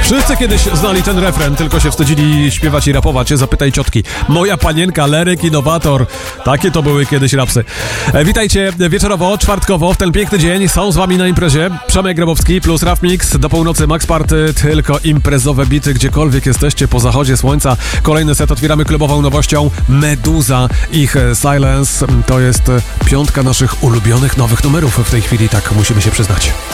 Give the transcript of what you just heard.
Wszyscy kiedyś znali ten refren, tylko się wstydzili śpiewać i rapować. Zapytaj ciotki. Moja panienka, Leryk, innowator. Takie to były kiedyś rapsy. Witajcie wieczorowo, czwartkowo, w ten piękny dzień. Są z wami na imprezie Przemek Grabowski plus Raf Mix. Do północy Max Party, tylko imprezowe bity, gdziekolwiek jesteście po zachodzie słońca. Kolejny set otwieramy klubową nowością Meduza. Ich Silence to jest piątka naszych ulubionych nowych numerów w tej chwili, tak musimy się przyznać.